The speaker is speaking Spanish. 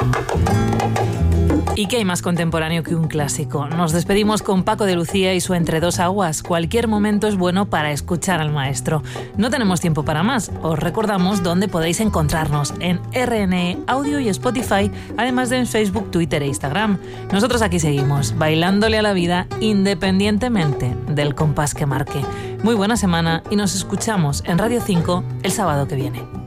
¿Y qué hay más contemporáneo que un clásico? Nos despedimos con Paco de Lucía y su Entre dos aguas. Cualquier momento es bueno para escuchar al maestro. No tenemos tiempo para más. Os recordamos dónde podéis encontrarnos: en RNE Audio y Spotify, además de en Facebook, Twitter e Instagram. Nosotros aquí seguimos, bailándole a la vida independientemente del compás que marque. Muy buena semana y nos escuchamos en Radio 5 el sábado que viene.